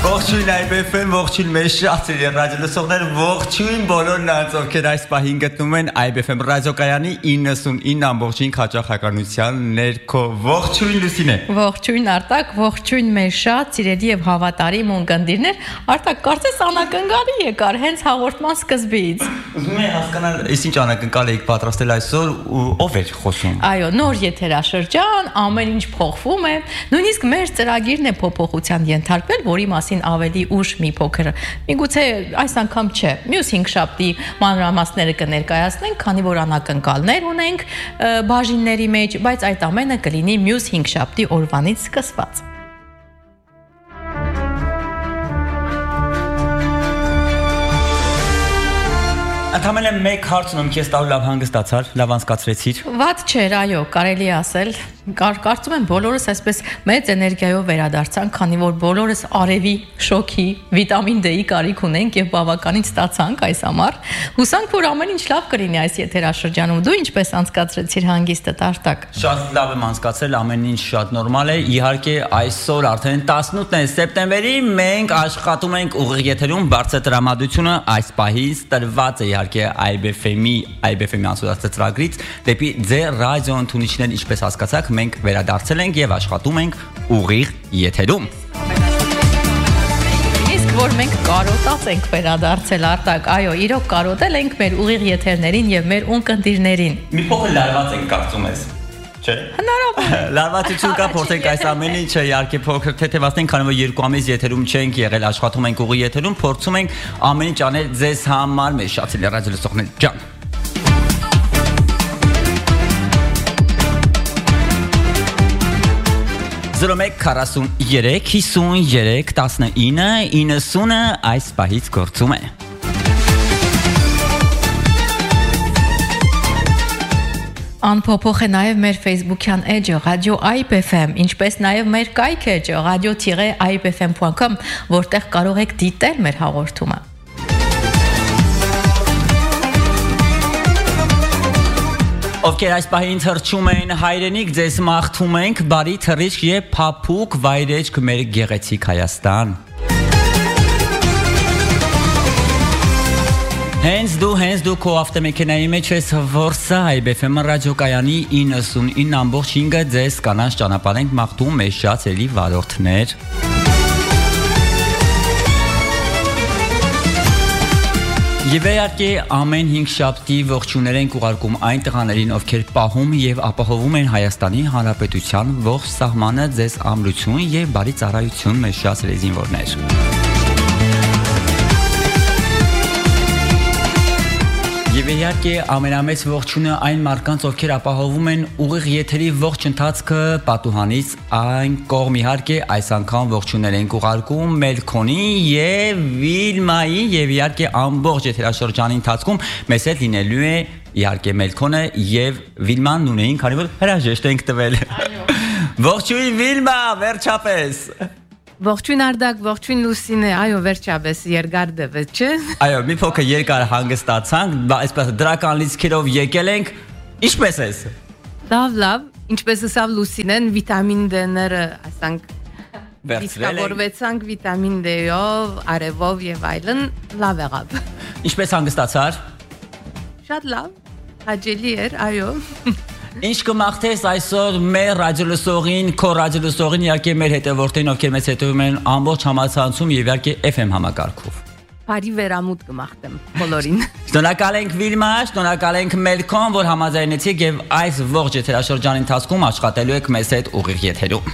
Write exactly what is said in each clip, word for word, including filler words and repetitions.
Ողջույն այ բի էֆ էմ, ողջույն մեր շատ ռադիոլսողներ, ողջույն բոլոր նրանց, ովքեր այս պահին գտնում են այ բի էֆ էմ ռադիոկայանի իննսունինը ամբողջին հաճախականության ներքո։ Ողջույն Լուսինե։ Ողջույն Արտակ, ողջույն մեր շատ սիրելի եւ հավատարիմ ունկնդիրներ։ Արտակ, կարծես անակնկալի եկար հենց հաղորդման սկզբից։ Ուզում եմ հասկանալ, ինչ անակնկալ եք պատրաստել այսօր, ով էր խոսում։ Այո, նոր եթերաշրջան, ամեն ինչ փոխվում է։ Նույնիսկ մեր ծրագիրն է փոփոխության ենթարկվել, որի մասին ավելի ուշ մի փոքր։ Միգուցե այս անգամ չէ։ Մյուս հինգշաբթի մանրամասները կներկայացնենք, քանի որ անակնկալներ ունենք բաժինների մեջ, բայց այդ ամենը կլինի մյուս հինգշաբթի օրվանից սկսված։ Ընդամենը մեկ հարց ունեմ, քեզ տալու լավ հանգստացար, լավ անցկացրեցիր։ Վատ չէր, այո, կարելի ասել։ Կարծում եմ բոլորս այսպես մեծ էներգիայով վերադարձանք, քանի որ բոլորս արևի, շոկի, վիտամին D-ի կարիք ունենք եւ բավականին ստացանք այս ամառ։ Հուսանք, որ ամեն ինչ լավ կլինի այս եթերաշրջանում։ Դու ինչպես անցկացրեցիր հանգիստդ, Արտակ։ Շատ լավ եմ անցկացրել, ամեն ինչ շատ նորմալ է։ Իհարկե, այսօր արդեն տասնութն է սեպտեմբերի, մենք աշխատում ենք ուղիղ եթերում, բարձր տրամադրությունը այս պահից տրված է իհարկե այ բի էֆ էմ-ի, այ բի էֆ էմ-ի անցուդարձ ծրագրից դեպի ձեր ռադիո ընդունիչներ, ինչպես հասկացաք, մենք վերադարձել ենք եւ աշխատում ենք ուղիղ եթերում։ Իսկ որ մենք կարոտած ենք վերադարձել, Արտակ, այո, իրոք կարոտել ենք մեր ուղիղ եթերներին եւ մեր ունկնդիրներին։ Մի փոքր լարված ենք, կարծում ես։ Չէ։ Հնարավոր։ Լարվածություն կա, փորձենք այս ամեն ինչը իհարկե փոքր թեթևացնենք, քանի որ երկու ամիս եթերում չենք եղել, աշխատում ենք ուղիղ եթերում, փորձում ենք ամեն ինչ անել ձեզ համար, մեր շատ սիրելի ռադիոլսողներ ջան։ zero one forty-three fifty-three nineteen ninety այս պահից գործում է։ Անփոփոխ է նաև մեր Facebook-յան էջը Radio այ բի էֆ էմ, ինչպես նաև մեր կայք էջը radio tiret i b f m dot com, որտեղ կարող եք դիտել մեր հաղորդումը։ Ովքեր այս պահին թռչում են հայրենիք, ձեզ մաղթում ենք բարի թռիչք եւ փափուկ վայրեջք մեր գեղեցիկ Հայաստան։ Հենց դու, հենց դու քո ավտոմեքենայի մեջ ես, որսա այ բի էֆ էմ ռադիոկայանի իննսունինը ամբողջ հինգը ձեզ կանանչ ճանապարհ ենք մաղթում մեր շատ սիրելի վարորդներ։ Եվ իհարկե ամեն հինգշաբթի ողջույններ ենք ուղարկում այն տղաներին, ովքեր պահում եւ ապահովում են Հայաստանի Հանրապետության ողջ սահմանը, ձեզ ամրություն եւ բարի ծառայություն մեր շատ սիրելի զինվորներ։ Եվ իհարկե ամենամեծ ողջունը այն մարդկանց, ովքեր ապահովում են ուղիղ եթերի ողջ ընթացքը պատուհանից այն կողմ իհարկե այս անգամ ողջուններ ենք ուղարկում Մելքոնի եւ Վիլմայի եւ իհարկե ամբողջ եթերաշրջանի ընթացքում մեզ հետ լինելու է իհարկե Մելքոնը եւ Վիլման նույնին, քանի որ հրաժեշտ ենք տվել։ Ողջույն Վիլմա, վերջապես։ Ողջույն Արտակ, ողջույն Լուսինե, այո, վերջապես երկար դեպս, չէ։ Այո, մի փոքր երկար հանգստացանք, այսպես դրական լիցքերով եկել ենք։ Ինչպես ես։ Լավ, լավ, ինչպես ասավ Լուսինեն, վիտամին D-ները, ասանք, վերցրել վիտամին D-ով, արևով եւ այլն, լավ եղավ։ Ինչպես հանգստացար։ Շատ լավ, հաճելի էր, այո։ Ինչ կմաղթես այսօր մեր ռադիոլսողին, քո ռադիոլսողին, իհարկե մեր հետևորդներին, ովքեր մեզ հետևում են ամբողջ համացանցում եւ իհարկե էֆ էմ համակարգով։ Բարի վերամուտ կմաղթեմ բոլորին։ Շնորհակալ ենք Վիլմա, շնորհակալ ենք Մելքոն, որ համաձայնեցիք եւ այս ողջ եթերաշրջանի ընթացքում աշխատելու եք մեզ հետ ուղիղ եթերում։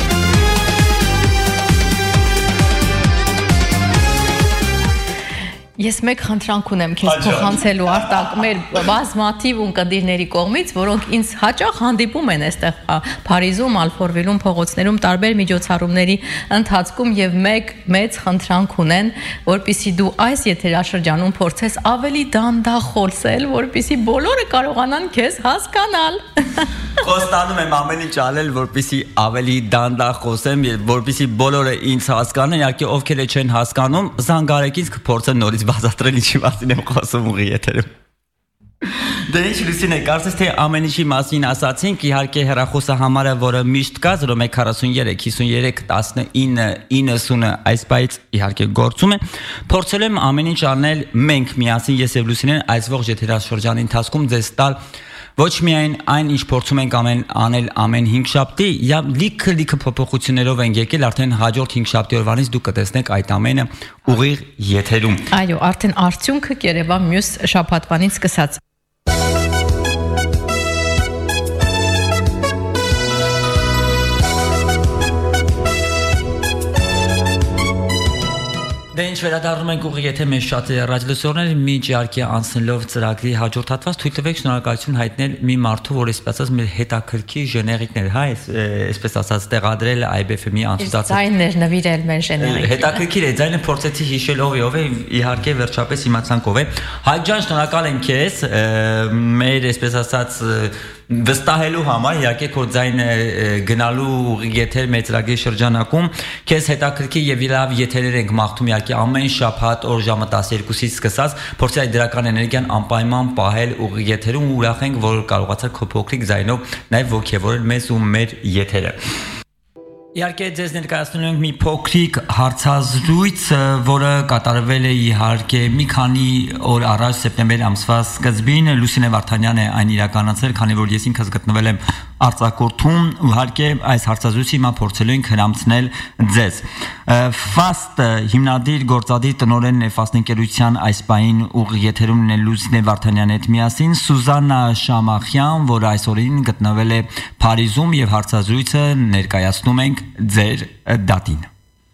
Ես մեկ խնդրանք ունեմ քեզ փոխանցելու, Արտակ, մեր բազմաթիվ ունկնդիրների կողմից, որոնք ինձ հաճախ հանդիպում են այստեղ Փարիզում, Ալֆորվիլում, փողոցներում, տարբեր միջոցառումների ընթացքում եւ մեկ մեծ խնդրանք ունեն, որպեսզի դու այս եթերաշրջանում փորձես ավելի դանդաղ խոսել, որպեսզի բոլորը կարողանան քեզ հասկանալ։ Խոստանում եմ ամեն ինչ անել, որպեսզի ավելի դանդաղ խոսեմ, որպեսզի բոլորը ինձ հասկանան, իհարկե ովքեր չեն հասկանում, զանգարեք ինձ կփորձեմ նորից բացատրել ինչի մասին եմ խոսում ուղիղ եթերում։ Դե ինչ Լուսինե, կարծես թե ամեն ինչի մասին ասացինք, իհարկե հեռախոսը համարը, որը միշտ կա զրո մեկ քառասուններեք հիսուներեք տասնինը իննսունը այս բայից իհարկե գործում է։ Փորձել եմ ամեն ինչ անել մենք միասին, ես եւ Լուսինեն այս ողջ եթերաշրջանի ընթացքում ձեզ տալ ոչ միայն այն, ինչ փորձում ենք ամեն անել ամեն հինգշաբթի, եւ լիքը լիքը փոփոխություններով են եկել, արդեն հաջորդ հինգշաբթի օրվանից դուք կտեսնեք այդ ամենը ուղիղ եթերում։ Այո, արդեն արդյունքը կերևա մյուս շաբաթվանից սկսած։ Դե ինչ վերադառնում ենք ուղիղ եթե մեզ շատ ռադիոլսողներ միջ իհարկե անցնելով ծրագրի հաջորդ հատված թույլ տվեք շնորհակալություն հայտնել մի մարդու, որ այսպես ասած մեր հետաքրքիր ժեներիկներ, հա, այսպես ասած տեղադրել I B F M-ի անցուդացած ձայներ նվիրել մեր ժեներիկին։ Հետաքրքիր է, ձայնը փորձեցի հիշել ով է, ով է, իհարկե վերջապես իմացանք ով է։ Հայկ ջան, շնորհակալ եմ քեզ, մեր այսպես ասած վստահելու համար, իհարկե քո ձայնը գնալու ուղիղ եթեր մեր ծրագրի շրջանակում քեզ հետաքրքիր եւ լավ եթերեր ենք մաղթում իհարկե ամեն շաբաթ օր ժամը տասներկուսից սկսած փորձի այդ դրական էներգիան անպայման պահել ուղիղ եթերում ու ուրախ ենք որ կարողացաք քո փոքրիկ ձայնով նաեւ ոգևորել մեզ ու մեր եթերը Իհարկե ձեզ ներկայացնում ենք մի փոքրիկ հարցազրույց, որը կատարվել է իհարկե մի քանի օր առաջ սեպտեմբեր ամսվա սկզբին Լուսինե Վարդանյանն է այն իրականացրել, քանի որ ես ինքս գտնվել եմ արձակուրդում, իհարկե այս հարցազրույցի հիմա փորձելու ենք հրամցնել ձեզ։ Fast հիմնադիր գործադիր տնօրեն Fast ընկերության այս պահին ուղիղ եթերում է Լուսինե Վարդանյանի հետ միասին Սուզաննա Շամախյան, որը այսօրին գտնվել է Փարիզում եւ հարցազրույցը ներկայացնում ենք ձեր դատին։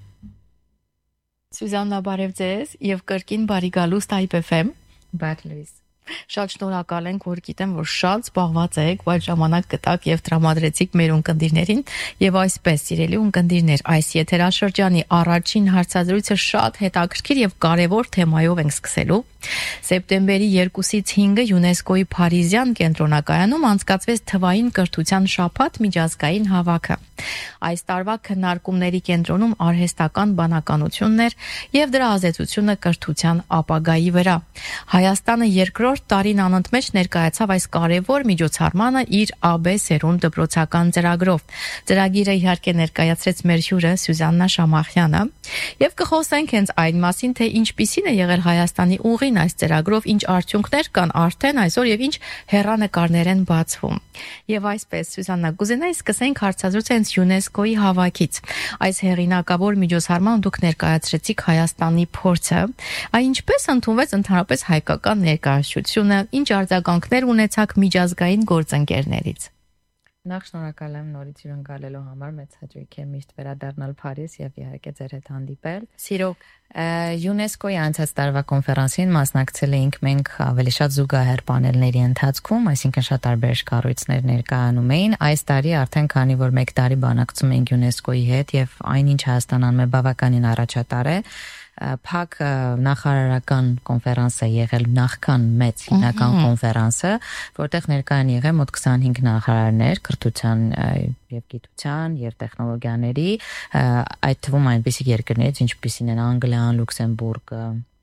Սուզաննա, բարև ձեզ եւ կրկին բարի գալուստ I B F M։ Բարև լույս։ Շատ շնորհակալ ենք, որ գիտեմ, որ շատ զբաղված եք, բայց ժամանակ գտաք եւ տրամադրեցիք մեր ունկնդիրներին եւ այսպես, սիրելի ունկնդիրներ, այս եթերաշրջանի առաջին հարցազրույցը շատ հետաքրքիր եւ կարեւոր թեմայով ենք սկսելու։ Սեպտեմբերի երկուսից հինգը ՅՈՒՆԵՍԿՕ-ի Փարիզյան կենտրոնակայանում անցկացվեց թվային կրթության շաբաթ միջազգային հավաքը։ Այս տարվա քննարկումների կենտրոնում արհեստական բանականությունն էր եւ դրա ազդեցությունը կրթության ապագայի վրա։ Հայաստանը երկրորդ տարին անընդմեջ ներկայացավ այս կարևոր միջոցառմանը իր A B սերունդ դպրոցական ծրագրով։ Ծրագիրը իհարկե ներկայացրեց մեր հյուրը Սուզաննա Շամախյանը եւ կխոսենք հենց այն մասին, թե ինչպիսին է եղել Հայաստանի ուղին այս ծրագրով, ինչ արդյունքներ կան արդեն այսօր եւ ինչ հեռանկարներ են բացվում։ Եվ այսպես Սուզաննա, կուզենայի սկսենք հարցազրույցը հենց ՅՈՒՆԵՍԿՕ-ի հավաքից։ Այս հեղինակավոր միջոցառման դուք ներկայացրեցիք Հայաստանի փորձը, այն ինչպես ընդունվեց ընդհանրապես հայկական ներկայացությունը, ինչ արձագանքներ ունեցաք միջազգային գործընկերներից։ Նախ շնորհակալ եմ նորից հյուրն գալելու համար, մեծ հաճույք է միշտ վերադառնալ Փարիզ եւ իհարկե ձեր հետ հանդիպել։ Սիրոք ՅՈՒՆԵՍԿՕ-ի անցած տարվա կոնֆերանսին մասնակցել էինք մենք ավելի շատ զուգահեռ պանելների ընթացքում, այսինքն շատ տարբեր կառույցներ ներկայանում էին։ Այս տարի արդեն քանի որ մեկ տարի բանակցում ենք ՅՈՒՆԵՍԿՕ-ի հետ եւ այնինչ Հայաստան անում է բավականին առաջատար է, Փակ նախարարական կոնֆերանսը եղել նախքան մեծ հիմնական կոնֆերանսը, որտեղ ներկա են եղել մոտ քսանհինգ նախարարներ կրթության եւ գիտության եւ տեխնոլոգիաների, այդ թվում այնպիսի երկրներից ինչպիսին են Անգլիան, Լյուքսեմբուրգը,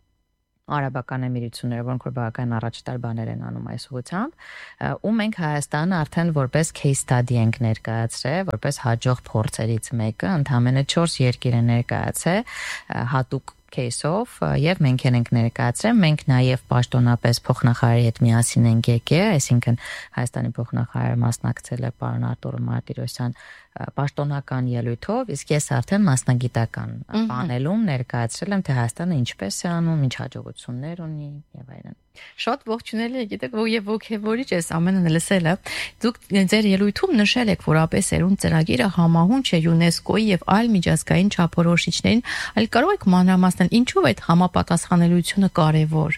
Արաբական Էմիրությունները, որոնք որ բավական առաջատար բաներ են անում այս ուղղությամբ, ու մենք Հայաստանը արդեն որպես case study ենք ներկայացրել, որպես հաջող փորձերից մեկը, ընդամենը չորս երկիր են ներկայացել, հատուկ case-ով եւ մենք ենք ներկայացրել, մենք նաեւ պաշտոնապես փոխնախարարի հետ միասին ենք եկել, այսինքն Հայաստանի փոխնախարարը մասնակցել է պարոն Արտուր Մարտիրոսյան պաշտոնական ելույթով, իսկ ես արդեն մասնագիտական պանելում ներկայացրել եմ, թե Հայաստանը ինչպես է անում, ինչ հաջողություններ ունի եւ այլն։ Շատ ողջունել եք, գիտեք, որ եւ ոգևորիչ է ամենը լսելը։ Դուք ձեր ելույթում նշել եք, որ ապես երուն ծրագիրը համահունչ է ՅՈՒՆԵՍԿՕ-ի եւ այլ միջազգային չափորոշիչներին, այլ կարող եք մանրամասնել ինչու է այդ համապատասխանելիությունը կարեւոր։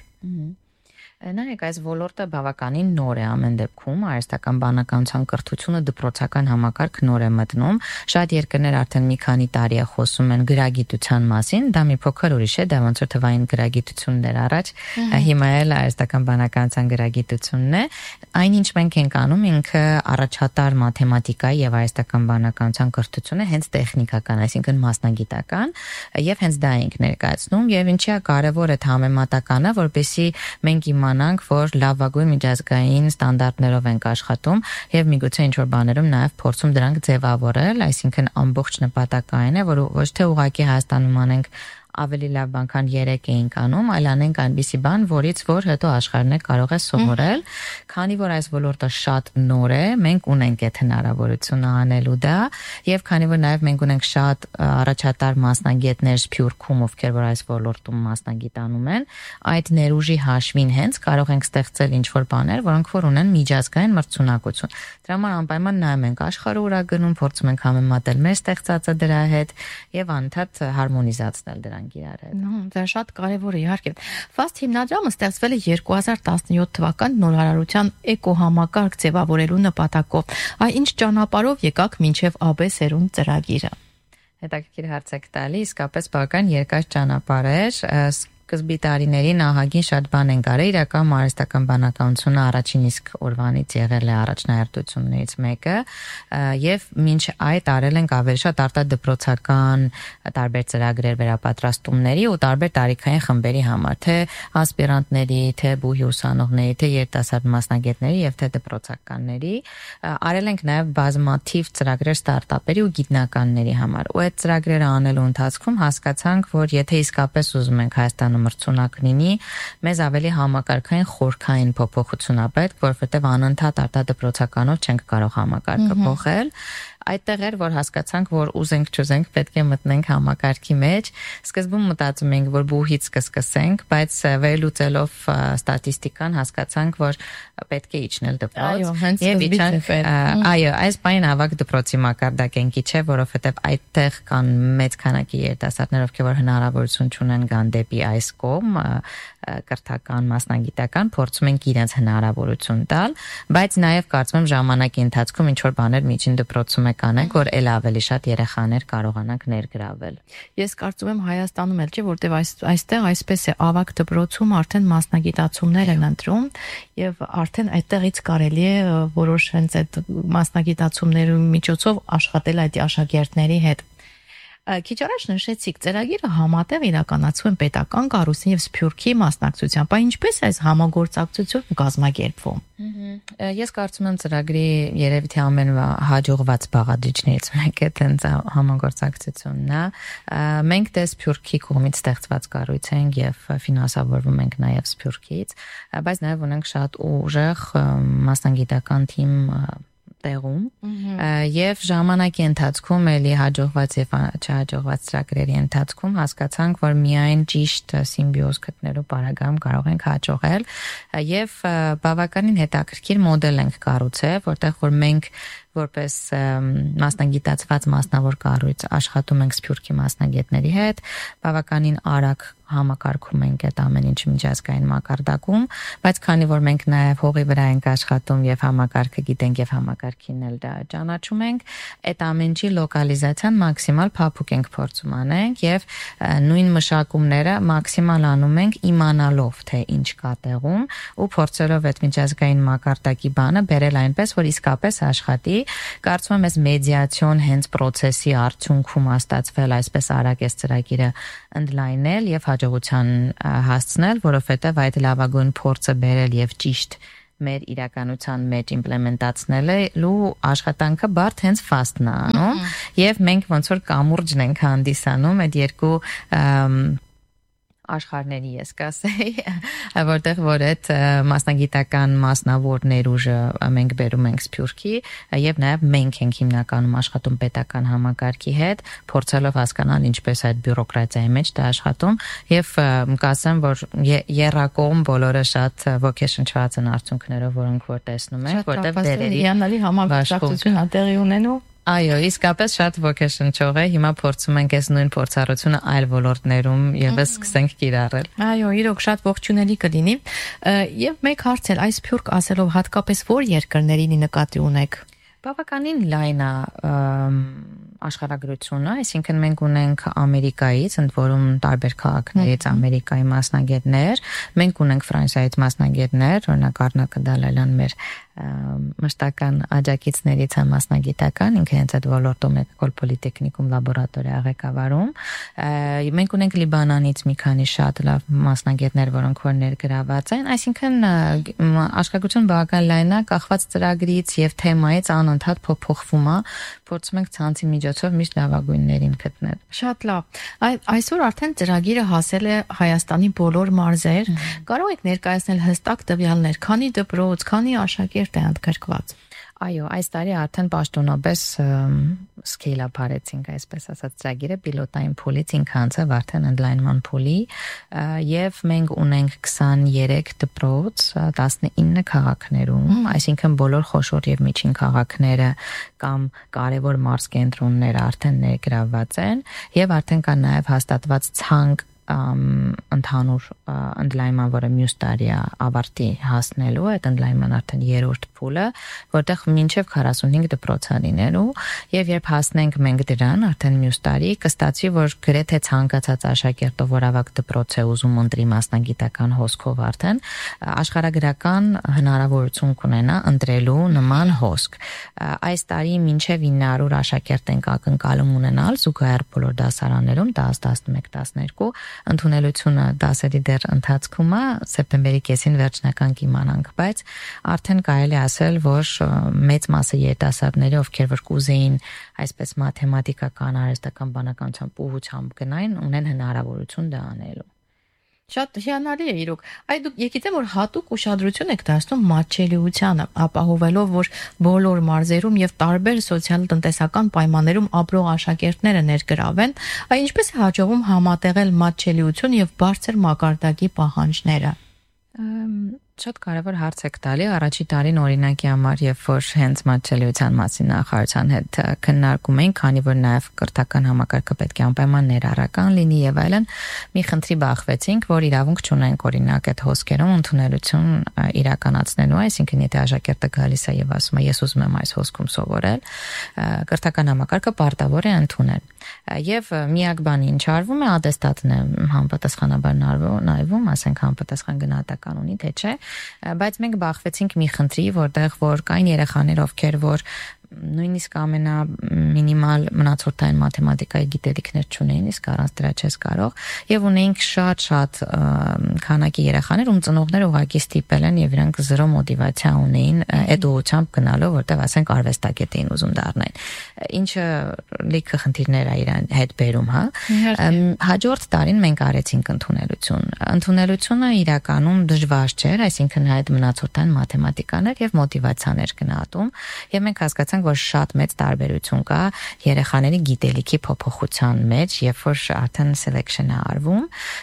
Նայեք, այս ոլորտը բավականին նոր է ամեն դեպքում, արհեստական բանականության կրթությունը դպրոցական համակարգ նոր է մտնում, շատ երկրներ արդեն մի քանի տարի է խոսում են գրագիտության մասին, դա մի փոքր ուրիշ է, դա ոնց որ թվային գրագիտություններ առաջ, հիմա էլ արհեստական բանականության գրագիտությունն է, այնինչ մենք ենք անում, ինքը առաջատար մաթեմատիկայի եւ արհեստական բանականության կրթությունը հենց տեխնիկական, այսինքն մասնագիտական, եւ հենց դա ենք ներկայացնում, եւ ինչի է կարեւոր է համեմատականը, որպեսզի մենք իմ իմանանք, որ լավագույն միջազգային ստանդարտներով ենք աշխատում եւ միգուցե ինչ որ բաներում նաեւ փորձում դրանք ձևավորել, այսինքն ամբողջ նպատակը այն է, որ ոչ թե ուղղակի Հայաստանում անենք ավելի լավ բան, քան երեք էինք անում, այլ անենք այնպիսի բան, որից որ հետո աշխարհն է կարող է սովորել, քանի որ այս ոլորտը շատ նոր է, մենք ունենք այդ հնարավորությունը անելու դա, եւ քանի որ նաեւ մենք ունենք շատ առաջատար մասնագետներ Սփյուռքում, ովքեր որ այս ոլորտում մասնագիտանում են, այդ ներուժի հաշվին հենց կարող ենք ստեղծել ինչ որ բաներ, որոնք որ ունեն միջազգային մրցունակություն։ Դրա համար անպայման նայում ենք աշխարհը ուրա գնում, փորձում ենք համեմատել մեր ստեղծածը դրա հետ եւ անընդհատ հարմոնիզացնել դրանք իրար հետ։ Դա շատ կարևոր է, իհարկե։ Ֆաստ հիմնադրամը ստեղծվել է երկու հազար տասնյոթ թվականին նորարարության էկոհամակարգ ձևավորելու նպատակով։ Այ ինչ ճանապարհով եկաք մինչև ԱԲ սերունդ ծրագիրը։ Հետաքրքիր հարց եք տալի, իսկապես բավական երկար ճանապարհ էր, սկզբի տարիներին ահագին շատ բան են կարել, իրական մարզական բանականությունը առաջին իսկ օրվանից եղել է առաջնահերթություններից մեկը, եւ մինչ այդ արել ենք ավելի շատ արտադպրոցական տարբեր ծրագրեր վերապատրաստումների ու տարբեր տարիքային խմբերի համար, թե ասպիրանտների, թե բուհի ուսանողների, թե երիտասարդ մասնագետների եւ թե դպրոցականների, արել ենք նաեւ բազմաթիվ ծրագրեր ստարտափերի ու գիտնականների համար։ Ու այդ ծրագրերը անելու ընթացքում հասկացանք, որ եթե իսկապես ուզում ենք Հայաստան մրցունակ լինի, մեզ ավելի համակարգային խորքային փոփոխություն է պետք, որովհետև անընդհատ արտադպրոցականով չենք կարող համակարգը փոխել։ Այդտեղ էր, որ հասկացանք, որ ուզենք չուզենք պետք է մտնենք համակարգի մեջ։ Սկզբում մտածում էինք, որ բուհից կսկսենք, բայց վերլուծելով ստատիստիկան հասկացանք, որ պետք է իջնել դպրոց։ Եվ իջանք, այո, այս բանը ավագ դպրոցի մակարդակենքի չէ, որովհետև այդտեղ կան մեծ քանակի երիտասարդներ, ովքեր որ հնարավորություն չունեն գան դեպի այս կողմ, կրթական, մասնագիտական, փորձում ենք իրենց հնարավորություն տալ, բայց նաև կարծում եմ ժամանակի ընթացքում ինչ որ բաներ միջին դպրոցում կանենք, որ ել ավելի շատ երեխաներ կարողանանք ներգրավել։ Ես կարծում եմ Հայաստանում էլ չէ, որտեղ այս այստեղ այսպես է, ավագ դպրոցում արդեն մասնագիտացումներ են ընտրում եւ արդեն այդտեղից կարելի է որոշ հենց այդ մասնագիտացումների միջոցով աշխատել այդ աշակերտների հետ։ Քիչ առաջ նշեցիք, ծրագիրը համատեղ իրականացվում է պետական կառույցի եւ Սփյուռքի մասնակցությամբ։ Բայց ինչպես է այս համագործակցությունը կազմակերպվում։ Ես կարծում եմ ծրագրի երևի թե ամենահաջողված բաղադրիչներից մեկը տենց համագործակցությունն է։ Մենք դե Սփյուռքի կողմից ստեղծված կառույց ենք եւ ֆինանսավորվում ենք նաեւ Սփյուռքից, բայց նաեւ ունենք շատ ուժեղ մասնագիտական թիմ տեղում եւ ժամանակի ընթացքում էլի հաջողված եւ չհաջողված ծրագրերի ընթացքում հասկացանք, որ միայն ճիշտ սիմբիոզ գտնելու պարագայում կարող ենք հաջողել եւ բավականին հետաքրքիր մոդել ենք կառուցել, որտեղ որ մենք որպես մասնագիտացված մասնավոր կառույց աշխատում ենք Սփյուռքի մասնագետների հետ, բավականին արագ համակարգում ենք այդ ամեն ինչ միջազգային մակարդակում, բայց քանի որ մենք նաև հողի վրա ենք աշխատում եւ համակարգը գիտենք եւ համակարգին էլ դա ճանաչում ենք, այդ ամեն ինչի լոկալիզացիան մաքսիմալ փափուկ ենք փորձում անենք եւ նույն մշակումները մաքսիմալ անում ենք իմանալով թե ինչ կա տեղում ու փորձելով այդ միջազգային մակարդակի բանը բերել այնպես, որ իսկապես աշխատի։ Կարծում եմ, այս մեդիացիոն հենց process-ի արդյունքում ստացվել այսպես արագ այս ծրագիրը ընդլայնել եւ հաջողության հասցնել, որովհետեւ այդ լավագույն փորձը բերել եւ ճիշտ մեր իրականության մեջ իմպլեմենտացնելու աշխատանքը բարդ հենց ֆաստն է անում եւ մենք ոնց որ կամուրջն ենք հանդիսանում այդ երկու աշխարհների ես կասեի, որտեղ որ այդ մասնագիտական մասնավոր ներուժը մենք բերում ենք Սփյուռքի եւ նաեւ մենք ենք հիմնականում աշխատում պետական համակարգի հետ, փորձելով հասկանալ ինչպես այդ բյուրոկրատիայի մեջ դա աշխատում եւ կասեմ, որ երրակողմ բոլորը շատ ոգեշնչված են արդյունքներով, որոնք որ տեսնում ենք, որտեղ դերերի հիանալի համագործակցություն ա տեղի ունենում։ Այո, իսկապես շատ ոգեշնչող է։ Հիմա փորձում ենք այս նույն փորձառությունը այլ ոլորտներում եւս սկսենք կիրառել։ Այո, իրոք շատ ողջունելի կլինի։ Եվ մեկ հարց էլ, այս Սփյուռք ասելով հատկապես որ երկրներին նկատի ունեք։ Բավականին լայն է աշխարհագրությունը, այսինքն մենք ունենք Ամերիկայից, ընդ որում տարբեր քաղաքներից Ամերիկայի մասնագետներ, մենք ունենք Ֆրանսիայից մասնագետներ, օրինակ Արնա Կդալալյան մեր մշտական աջակիցներից է մասնագիտական, ինքը հենց այդ ոլորտում է Էկոլ Պոլիտեխնիկում լաբորատորիա ղեկավարում։ Մենք ունենք Լիբանանից մի քանի շատ լավ մասնագետներ, որոնք որ ներգրաված են, այսինքն աշխատություն բավական լայն է, կախված ծրագրից եւ թեմայից անընդհատ փոփոխվում է, փորձում ենք ցանցի միջոցով միշտ լավագույններին գտնել։ Շատ լավ։ Այսօր արդեն ծրագիրը հասել է Հայաստանի բոլոր մարզեր։ Կարող եք ներկայացնել հստակ տվյալներ, քանի դպրոց, քանի աշակերտ է ընդգրկված։ Այո, այս տարի արդեն պաշտոնապես scale-up արեցինք, այսպես ասած, ծրագիրը պիլոտային փուլից ինքը անցավ արդեն ընդլայնման փուլի, եւ մենք ունենք քսաներեք դպրոց տասնինը քաղաքներում, այսինքն բոլոր խոշոր եւ միջին քաղաքները կամ կարևոր մարզ կենտրոնները արդեն ներգրավված են եւ արդեն կա նաեւ հաստատված ցանկ ընդհանուր ընդլայնման, որը մյուս տարի ավարտի հասնելու, այդ ընդլայնման արդեն երրորդ փուլը, որտեղ մինչև քառասունհինգ դպրոց է լինելու, եւ երբ հասնենք մենք դրան, արդեն մյուս տարի կստացվի, որ գրեթե ցանկացած աշակերտով, որ ավագ դպրոց է ուզում ընտրի մասնագիտական հոսքով արդեն, աշխարհագրական հնարավորություն կունենա ընտրելու նման հոսք։ Այս տարի մինչև ինը հարյուր աշակերտ ենք ակնկալում ունենալ զուգահեռ բոլոր դասարաններում դաս, տասնմեկ, տասներկու ընդունելությունը դասերի դեռ ընթացքում է, սեպտեմբերի կեսին վերջնական կիմանանք, բայց արդեն կարելի ասել, որ մեծ մասը երիտասարդների, ովքեր որ կուզեին այսպես մաթեմատիկական, արհեստական բանականությամբ ուղղությամբ գնային, ունեն հնարավորություն դա անելու։ Շատ հիանալի է իրոք։ Այ դուք եկիցեմ որ հատուկ ուշադրություն եք դարձնում մատչելիությանը, ապահովելով որ բոլոր մարզերում եւ տարբեր սոցիալ-տնտեսական պայմաններում ապրող աշակերտները ներգրավեն, այ ինչպես է հաջողվում համատեղել մատչելիություն եւ բարձր մակարդակի պահանջները։ Շատ կարևոր հարց եք տալի, առաջի տարին օրինակի համար, երբ որ հենց մատչելիության մասին նախարարության հետ քննարկում ենք, քանի որ նաև կրթական համակարգը պետք է անպայման ներառական լինի եւ այլն, մի խնդրի բախվեցինք, որ իրավունք չունենք օրինակ այդ հոսքերում ընդունելություն իրականացնելու, այսինքն եթե աշակերտը գալիս է եւ ասում է ես ուզում եմ այս հոսքում սովորել, կրթական համակարգը պարտավոր է ընդունել։ Եվ միակ բանը ինչ արվում է, ատեստատն է համապատասխանաբար նայվում, ասենք համապատասխան գնահատական ունի, թե չէ, բայց մենք բախվեցինք մի խնդրի, որտեղ որ կային երեխաներ, ովքեր որ նույնիսկ ամենամինիմալ մնացորդային մաթեմատիկայի գիտելիքներ չունեին, իսկ առանց դրա չես կարող, եւ ունեինք շատ-շատ քանակի երեխաներ, ում ծնողները ուղղակի ստիպել են եւ իրանք զրո մոտիվացիա ունեին այդ ուղղությամբ գնալու, որտեղ ասենք արվեստագետ էին ուզում դառնալ, ինչը լիքը խնդիրներ է իրան հետ բերում, հա։ Հաջորդ տարին մենք արեցինք ընդունելություն։ Ընդունելությունը իրականում դժվար չէր, այսինքն այդ մնացորդային մաթեմատիկաներ եւ մոտիվացիաներ գնահատում, եւ մենք հասկացանք որ շատ մեծ տարբերություն կա երեխաների գիտելիքի փոփոխության մեջ, երբ որ արդեն selection-ը արվում,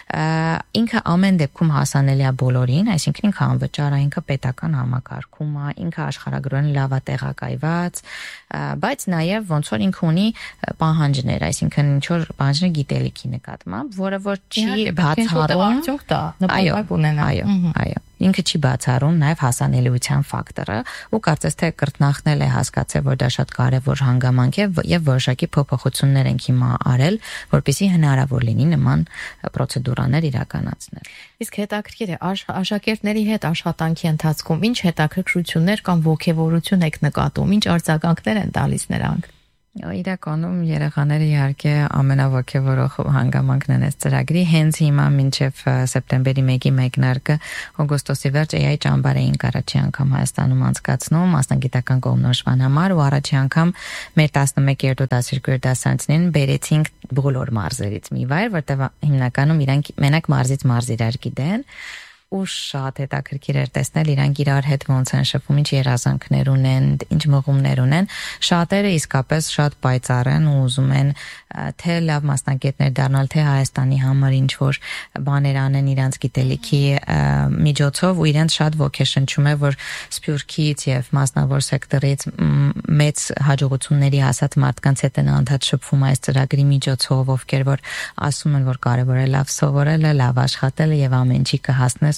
ինքը ամեն դեպքում հասանելի է բոլորին, այսինքն ինքը անվճար է, ինքը պետական համակարգում է, ինքը աշխարհագրորեն լավ է տեղակայված, բայց նաև ոնց որ ինքը ունի պահանջներ, այսինքն ինչ որ պահանջներ գիտելիքի նկատմամբ, որը որ չի բացառում, նպատակ ունենա։ Այո, այո։ Ինքը չի բացառում նաև հասանելիության ֆակտորը, ու կարծես թե կրտնախնել է հասկացել, որ դա շատ կարևոր հանգամանք է եւ որոշակի փոփոխություններ ենք հիմա արել, որպեսզի հնարավոր լինի նման պրոցեդուրաներ իրականացնել։ Իսկ հետաքրքիր է, աշակերտների հետ աշխատանքի ընթացքում ինչ հետաքրքրություններ կամ ոգևորություն եք նկատում, ինչ արձագանքներ են տալիս նրանք։ Իրականում երեխաները իհարկե ամենաոգևորող հանգամանքն են այս ծրագրի, հենց հիմա մինչև սեպտեմբերի մեկի մեկնարկը օգոստոսի վերջ էյ այ ճամբար էինք առաջի անգամ Հայաստանում անցկացնում մասնագիտական կողմնորոշման համար, ու առաջի անգամ մեր տասնմեկ երրորդ դասերկու դասարանցիներին բերեցինք բոլոր մարզերից մի վայր, որտեղ հիմնականում իրանք մենակ մարզից մարզ իրար գիտեն, ու շատ հետաքրքիր էր տեսնել իրանք իրար հետ ոնց են շփվում, ինչ երազանքներ ունեն, ինչ մղումներ ունեն, շատերը իսկապես շատ պայծառ են ու ուզում են թե լավ մասնագետներ դառնալ, թե Հայաստանի համար ինչ որ բաներ անեն իրանց գիտելիքի միջոցով, ու իրենց շատ ոգեշնչում է, որ Սփյուռքից եւ մասնավոր սեկտորից մեծ հաջողությունների հասած մարդկանց հետ են անդադ շփվում այս ծրագրի միջոցով, ովքեր որ ասում են, որ կարևոր է լավ սովորելը, լավ աշխատելը եւ ամեն ինչի կհասնես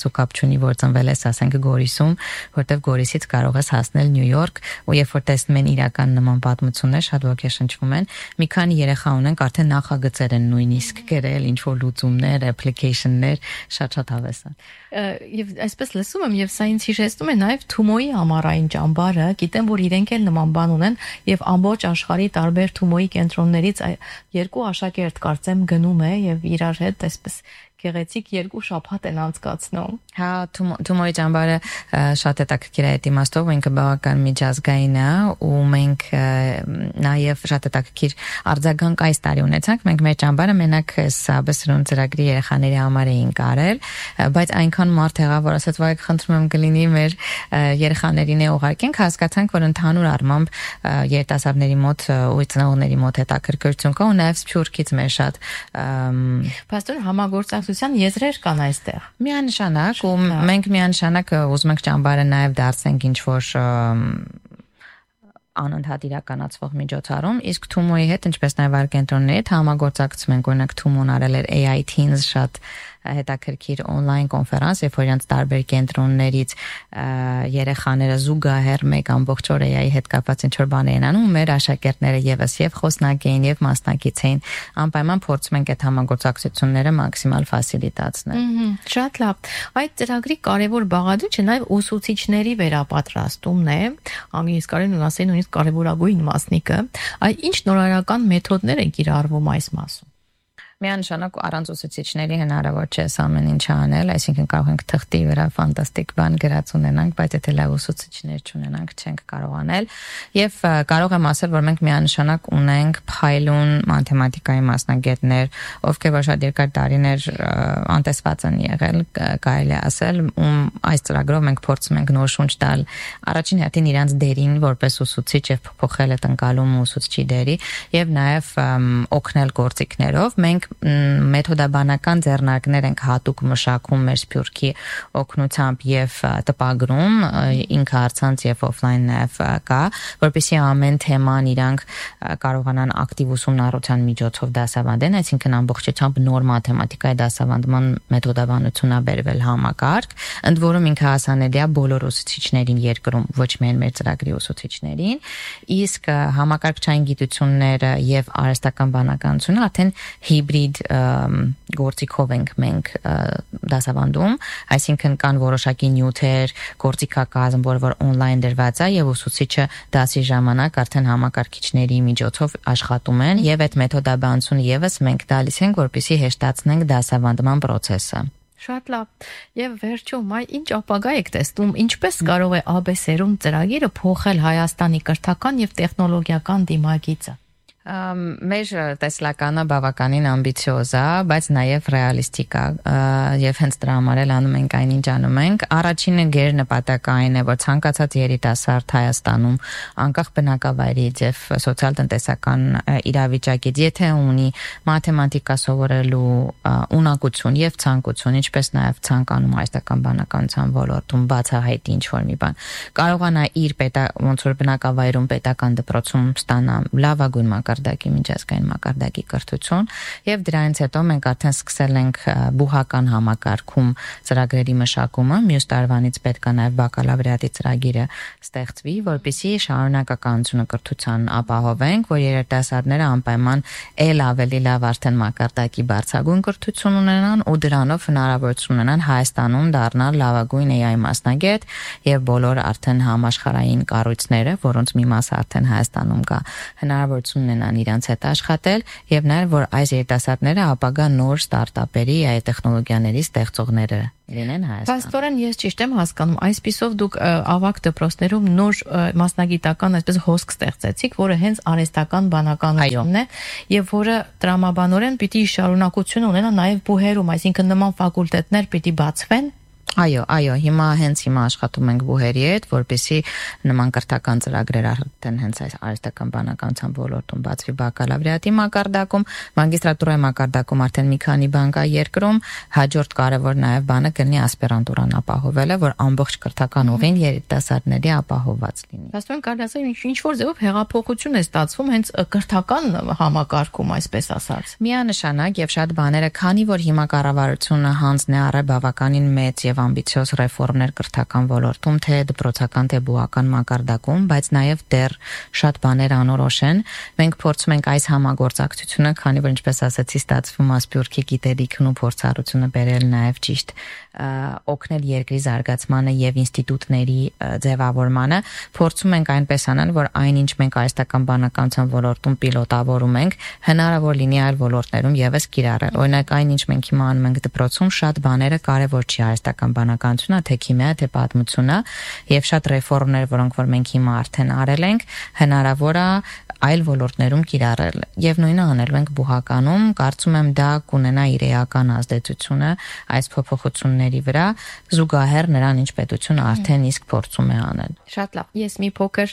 ու կապ չունի, որ ծնվել ես, ասենք Գորիսում, որտեվ Գորիսից կարող ես հասնել Նյու Յորք, ու երբ որ տեսնում են իրական նման պատմություններ, շատ ոգեշնչվում են։ Մի քանի երեխա ունենք, արդեն նախագծեր են նույնիսկ գրել, ինչ որ լուծումներ, application-ներ, շատ-շատ հավես է։ Եվ այսպես լսում եմ, եւ սա ինձ հիշեցնում է նաեւ Թումոյի ամառային ճամբարը, գիտեմ, որ իրենք էլ նման բան ունեն եւ ամբողջ աշխարհի տարբեր Թումոյի կենտրոններից երկու աշակերտ կարծեմ գնում է եւ իրար հետ այսպես գեղեցիկ երկու շաբաթ են անցկացնում։ Հա, Թումոյի ճամբարը շատ հետաքրքիր է այդ իմաստով, ինքը բավական միջազգային է ու մենք նաև շատ հետաքրքիր արձագանք այս տարի ունեցանք, մենք մեր ճամբարը մենակ Սաբեսրուն ծրագրի երեխաների համար էինք արել, բայց այնքան մարդ եղավ, որ ասաց, վայ, խնդրում եմ կլինի մեր երեխաներին է ուղարկենք, հասկացանք, որ ընդհանուր առմամբ երիտասարդների մոտ ու ծնողների մոտ հետաքրքրություն կա ու նաև Սփյուռքից մեր շատ Պաստոր համագործակցության եզրեր կան այստեղ։ Միանշանակ ու մենք միանշանակ ուզում ենք ճամբարը նաև դարձնենք ինչ որ անընդհատ իրականացվող միջոցառում, իսկ Թումոյի հետ, ինչպես նաև այլ կենտրոնների հետ համագործակցում ենք, օրինակ Թումոն արել էր A I Teens շատ հետաքրքիր on-line կոնֆերանս, երբ որ իրենց տարբեր կենտրոններից երեխաները զուգահեռ մեկ ամբողջ օր A I-ի հետ կապված ինչ որ բաներ են անում, մեր աշակերտները եւս եւ խոսնակ էին եւ մասնակից էին, անպայման փորձում ենք այդ համագործակցությունները մաքսիմալ ֆասիլիտացնել։ Շատ լավ։ Այդ ծրագրի կարևոր բաղադրիչը նաեւ ուսուցիչների վերապատրաստումն է, անգլիից կարելի է ասել նույնիսկ կարևորագույն մասնիկը։ Այդ ինչ նորարարական մեթոդներ են կիրառվում այս մասում։ Միանշանակ առանց ուսուցիչների հնարավոր չէ ամեն ինչ անել, այսինքն կարող ենք թղթի վրա ֆանտաստիկ բան գրած ունենանք, բայց եթե լավ ուսուցիչներ չունենանք, չենք կարող անել։ Եվ կարող եմ ասել, որ մենք միանշանակ ունենք փայլուն մաթեմատիկայի մասնագետներ, ովքեր որ շատ երկար տարիներ անտեսված են եղել, կարելի է ասել, ում այս ծրագրով մենք փորձում ենք նոր շունչ տալ առաջին հերթին իրանց դերին որպես ուսուցիչ եւ փոփոխել այդ ընկալումը ուսուցչի դերի եւ նաեւ օգնել գործիքներով։ Մենք մեթոդաբանական ձեռնարկներ ենք հատուկ մշակում մեր Սփյուռքի օգնությամբ եւ տպագրում, ինքը առցանց եւ օֆլայն նաեւ կա, որպեսզի ամեն թեման իրանք կարողանան ակտիվ ուսումնառության միջոցով դասավանդեն, այսինքն ամբողջությամբ նոր մաթեմատիկայի դասավանդման մեթոդաբանություն ա բերվել համակարգ, ընդ որում ինքը հասանելի է բոլոր ուսուցիչներին երկրում, ոչ միայն մեր ծրագրի ուսուցիչներին, իսկ համակարգչային գիտությունները եւ արհեստական բանականությունը արդեն հիբրիդ գործիքով ենք մենք դասավանդում, այսինքն կան որոշակի նյութեր, գործիքակազմ, որը որ on-line դրված է եւ ուսուցիչը դասի ժամանակ արդեն համակարգիչների միջոցով աշխատում են եւ այդ մեթոդաբանությունը եւս մենք տալիս ենք, որպեսզի հեշտացնենք դասավանդման process-ը։ Շատ լավ։ Եվ վերջում, այ ինչ ապագա եք տեսնում, ինչպես կարող է A B S-ում ծրագիրը փոխել Հայաստանի կրթական եւ տեխնոլոգիական դիմագիծը։ Մեր տեսլականը բավականին ամբիցիոզ է, բայց նաև ռեալիստիկ է եւ հենց դրա համար էլ անում ենք այնինչ անում ենք։ Առաջինը գեր նպատակը այն է, որ ցանկացած երիտասարդ Հայաստանում անկախ բնակավայրից եւ սոցիալ-տնտեսական իրավիճակից, եթե ունի մաթեմատիկա սովորելու ունակություն եւ ցանկություն, ինչպես նաև ցանկանում հայաստական բանականության ոլորտում բացահայտի ինչ որ մի բան, կարողանա իր պետա ոնց որ բնակավայրում պետական դպրոցում ստանա լավագույն մակարդակի միջազգային մակարդակի կրթություն եւ դրանից հետո մենք արդեն սկսել ենք բուհական համակարգում ծրագրերի մշակումը, մյուս տարվանից պետք է նաեւ բակալավրիատի ծրագիրը ստեղծվի, որպեսզի շարունակականությունը կրթության ապահովենք, որ երիտասարդները անպայման ել ավելի լավ արդեն մակարդակի բարձրագույն կրթություն ունենան ու դրանով հնարավորություն ունենան Հայաստանում դառնալ լավագույն A I մասնագետ եւ բոլոր արդեն համաշխարհային կառույցները, որոնց մի մասը արդեն Հայաստանում կա, հնարավորություն ունենան իրանց հետ աշխատել եւ նաեւ որ այս երիտասարդները ապագա նոր ստարտափերի այ տեխնոլոգիաների ստեղծողները լինեն Հայաստանում։ Պաստորեն ես ճիշտ եմ հասկանում, այսպիսով դուք ավագ դպրոցներում նոր մասնագիտական այսպես հոսք ստեղծեցիք, որը հենց արհեստական բանականությունն է եւ որը տրամաբանորեն պիտի շարունակություն ունենա նաեւ բուհերում, այսինքն նման ֆակուլտետներ պիտի բացվեն։ Այո, այո, հիմա հենց հիմա աշխատում ենք բուհերի հետ, որպեսզի նման կրթական ծրագրեր արդեն հենց այս արհեստական բանականության ոլորտում բացվի բակալավրիատի մակարդակում, մագիստրատուրայի մակարդակում արդեն մի քանի բան կա երկրում, հաջորդ կարևոր նաև բանը կլինի ասպիրանտուրան ապահովելը, որ ամբողջ կրթական ուղին երիտասարդների ապահովված լինի։ Աստորեն կարելի ասել ինչ որ ձևով հեղափոխություն է ստացվում հենց կրթական համակարգում, այսպես ասած։ Միանշանակ եւ շատ բաները, քանի որ հիմա կառավարությունը հանձն է առել բավականին մեծ եւ ամբիցիոզ ռեֆորմներ կրթական ոլորտում, թե դպրոցական, թե բուհական մակարդակում, բայց նաև դեռ շատ բաներ անորոշ են։ Մենք փորձում ենք այս համագործակցությունը, քանի որ ինչպես ասացի, ստացվում է Սփյուռքի գիտելիքն ու փորձառությունը բերել նաև ճիշտ օգնել երկրի զարգացմանը եւ ինստիտուտների ձևավորմանը, փորձում ենք այնպես անել, որ այնինչ մենք արհեստական բանականության ոլորտում պիլոտավորում ենք, հնարավոր լինի այլ ոլորտներում եւս կիրառել։ Օրինակ այնինչ մենք հիմա անում ենք դպրոցում, շատ բաները կարևոր չի արհեստական բանականությունը, թե քիմիա, թե պատմությունը, եւ շատ ռեֆորմներ, որոնք որ մենք հիմա արդեն արել ենք, հնարավոր է այլ ոլորտներում կիրառել։ Եվ նույնը անելու ենք բուհականում, կարծում եմ դա կունենա իր էական ազդեցությունը այս փոփոխությունների վրա, զուգահեռ նրան ինչ պետությունը արդեն իսկ փորձում է անել։ Շատ լավ։ Ես մի փոքր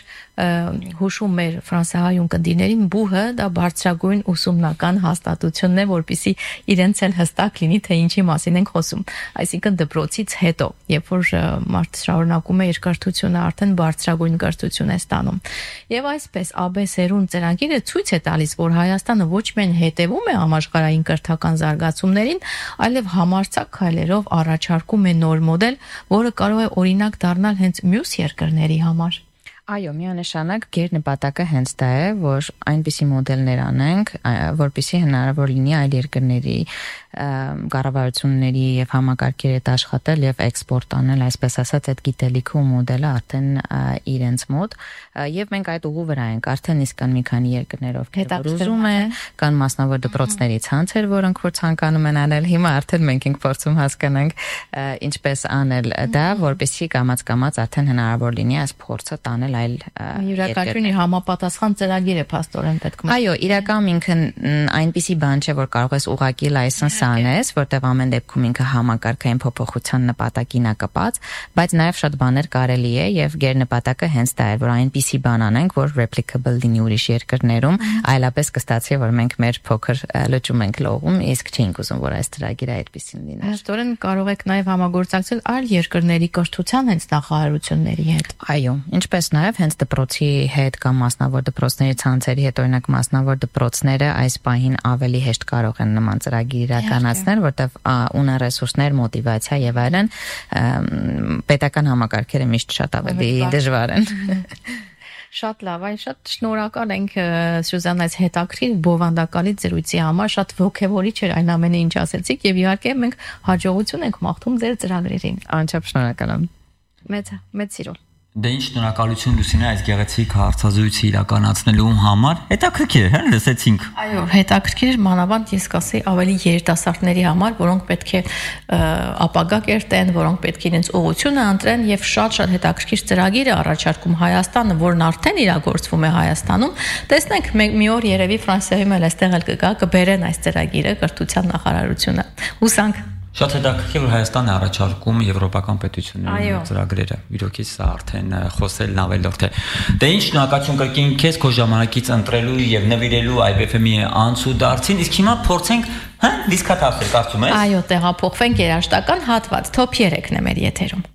հուշում մեր ֆրանսահայ ունկնդիրներին, բուհը դա բարձրագույն ուսումնական հաստատությունն է, որպեսզի իրենց էլ հստակ լինի, թե ինչի մասին ենք խոսում։ Այսինքն դպրոցից հետո, երբ որ մարդ շարունակում է իր կրթությունը, արդեն բարձրագույն կրթություն է ստանում։ Եվ այսպես ԱԲՍ-երուն ծրագիրը ցույց է տալիս, որ Հայաստանը ոչ միայն հետևում է համաշխարհային կրթական զարգացումներին, այլև համարձակ քայլերով առաջարկում է նոր մոդել, որը կարող է օրինակ դառնալ հենց մյուս երկրների համար։ Այո, միանշանակ գերնպատակը հենց դա է, որ այնպիսի մոդելներ անենք, որպեսզի հնարավոր լինի այլ երկրների կառավարությունների եւ համակարգերի հետ աշխատել եւ էքսպորտ անել, այսպես ասած, այդ գիտելիքը ու մոդելը արդեն իրենց մոտ, եւ մենք այդ ուղու վրա ենք, արդեն իսկ կան մի քանի երկրներով որ ուզում է, կան մասնավոր դպրոցների ցանցեր, որոնք որ ցանկանում են անել, հիմա արդեն մենք ենք փորձում հասկանանք ինչպես անել դա, որպեսզի կամաց-կամաց արդեն հնարավոր լինի այս փորձը տանել այլ յուրաքանչյուրի համապատասխան ծրագիր է փաստորեն պետք է։ Այո, իրական ինքն այնպիսի բան չէ, որ կարող ես ուղղակի լայսենս անես, որտեղ ամեն դեպքում ինքը համակարգային փոփոխության նպատակին է կապած, բայց նաև շատ բաներ կարելի է եւ գերնպատակը հենց դա է, որ այնպիսի բան անենք, որ replicable լինի ուրիշ երկրներում, այլապես կստացի, որ մենք մեր փոքր լճում ենք լողում, իսկ չենք ուզում, որ այս ծրագիրը այդպեսին լինի։ Հստորեն կարող եք նաև համագործակցել այլ երկրների կրթության հենց նախարարությունների հետ։ Այո, ինչպես նաև հենց դպրոցի հետ կամ մասնավոր դպրոցների ցանցերի հետ, օրինակ մասնավոր դպրոցները այս պահին ավելի հեշտ կարող են նման ծրագիր իրականացնել, որտեղ ունեն ռեսուրսներ, մոտիվացիա եւ այլն, պետական համակարգերը միշտ շատ ավելի դժվար են։ Շատ լավ, այ շատ շնորհակալ ենք Սյուզաննա այս հետաքրքիր բովանդակալի զրույցի համար, շատ ոգևորիչ էր այն ամենը, ինչ ասեցիք, եւ իհարկե մենք հաջողություն ենք մաղթում ձեր ծրագրերին։ Անչափ շնորհակալ եմ։ Մեծ մեծ սիրով։ Դե ինչ շնորհակալություն Լուսինե այս գեղեցիկ հարցազրույցը իրականացնելու համար։ Հետաքրքիր է, հա, լսեցինք։ Այո, հետաքրքիր էր մանավանդ ես կասեի ավելի երիտասարդների համար, որոնք պետք է ապագա կերտեն, որոնք պետք է իրենց ուղղությունը ընտրեն եւ շատ-շատ հետաքրքիր ծրագիր է առաջարկում Հայաստանը, որն արդեն իրագործվում է Հայաստանում։ Տեսնենք մի օր երևի Ֆրանսիայում էլ այստեղ էլ կգա, կբերեն այս ծրագիրը կրթության նախարարությունը։ Հուսանք Շատ հետաքրքիր որ Հայաստանը առաջարկում եվրոպական պետությունների ծրագրերը։ Իրոք սա արդեն խոսելն ավելորդ է։ Դե ինչ շնորհակալություն կրկին քեզ քո ժամանակից ընտրելու եւ նվիրելու I B F M-ի անցու դարձին, իսկ հիմա փորձենք, հա, դիսկաթափել, կարծում ես։ Այո, տեղափոխվենք երաժշտական հատված, Top երեքն է մեր եթերում։